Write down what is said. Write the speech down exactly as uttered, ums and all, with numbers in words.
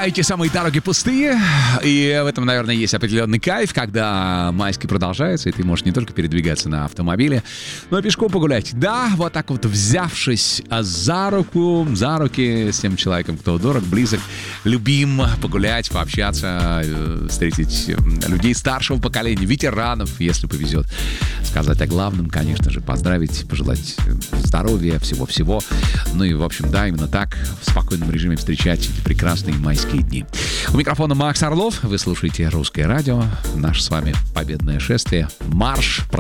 эти самые дороги пустые, и в этом, наверное, есть определенный кайф, когда майский продолжается, и ты можешь не только передвигаться на автомобиле, но и пешком погулять. Да, вот так вот взявшись за руку, за руки с тем человеком, кто дорог, близок, любим, погулять, пообщаться, встретить людей старшего поколения, ветеранов, если повезет, сказать о главном, конечно же, поздравить, пожелать здоровья, всего-всего. Ну и, в общем, да, именно так, в спокойном режиме встречать эти прекрасные майские дни. У микрофона Макс Орлов, вы слушаете «Русское радио», наше с вами победное шествие, марш продолжается.